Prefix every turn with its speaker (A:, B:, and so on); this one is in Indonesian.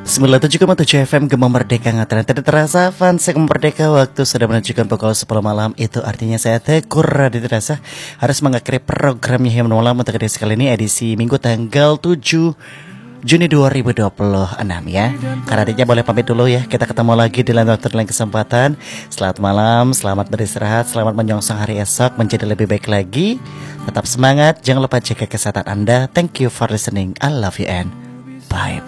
A: 97,7 FM Gema Merdeka Ngataran tidak terasa fun segmen Merdeka. Waktu sudah menunjukkan pukul 10 malam. Itu artinya saya Teguh Raditya Terasa harus mengakhiri programnya yang malam untuk edisi kali ini, edisi Minggu tanggal 7 Juni 2026 ya. Kak Raditya boleh pamit dulu ya. Kita ketemu lagi di lain waktu, di lain kesempatan. Selamat malam, selamat beristirahat, selamat menyongsong hari esok menjadi lebih baik lagi. Tetap semangat, jangan lupa jaga kesehatan Anda. Thank you for listening. I love you and bye.